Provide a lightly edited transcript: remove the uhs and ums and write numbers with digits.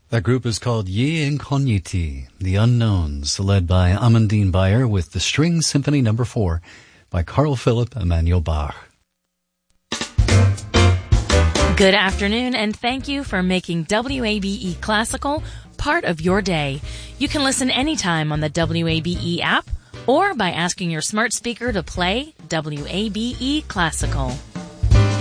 That group is called Ye Incogniti, The Unknowns, led by Amandine Bayer with the String Symphony No. 4 by Carl Philipp Emanuel Bach. Good afternoon, and thank you for making WABE Classical part of your day. You can listen anytime on the WABE app or by asking your smart speaker to play WABE Classical.